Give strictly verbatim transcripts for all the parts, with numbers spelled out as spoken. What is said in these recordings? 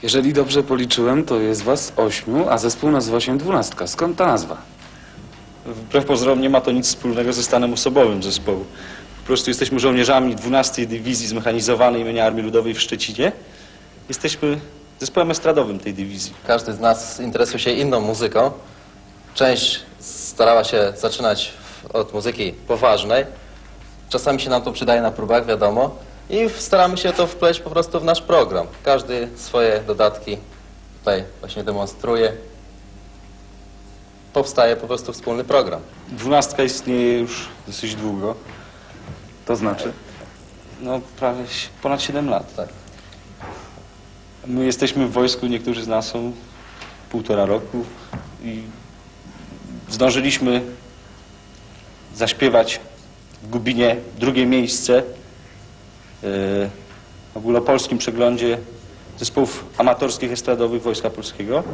Jeżeli dobrze policzyłem, to jest was ośmiu, a zespół nazywa się Dwunastka. Skąd ta nazwa? Wbrew pozorom nie ma to nic wspólnego ze stanem osobowym zespołu. Po prostu jesteśmy żołnierzami dwunastej Dywizji Zmechanizowanej imienia Armii Ludowej w Szczecinie. Jesteśmy zespołem estradowym tej dywizji. Każdy z nas interesuje się inną muzyką. Część starała się zaczynać od muzyki poważnej. Czasami się nam to przydaje na próbach, wiadomo. I staramy się to wpleść po prostu w nasz program. Każdy swoje dodatki tutaj właśnie demonstruje. Powstaje po prostu wspólny program. Dwunastka istnieje już dosyć długo. To znaczy? No prawie ponad siedem lat. Tak. My jesteśmy w wojsku, niektórzy z nas są półtora roku i zdążyliśmy zaśpiewać w Gubinie drugie miejsce w ogólnopolskim przeglądzie zespołów amatorskich estradowych Wojska Polskiego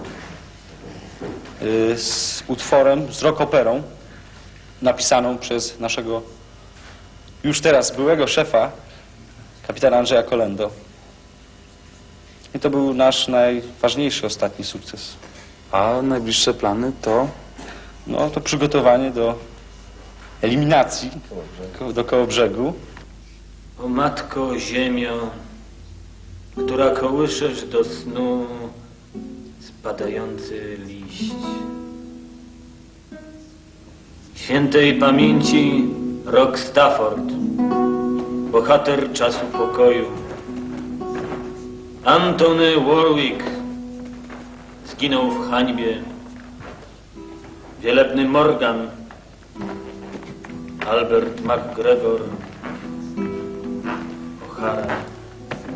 z utworem, z rock-operą napisaną przez naszego już teraz byłego szefa, kapitana Andrzeja Kolendo. I to był nasz najważniejszy ostatni sukces. A najbliższe plany to? No to przygotowanie do eliminacji do Kołobrzegu. O matko ziemio, która kołyszesz do snu spadający liść. Świętej pamięci Rock Stafford, bohater czasu pokoju. Antony Warwick zginął w hańbie. Wielebny Morgan, Albert McGregor, O'Hara.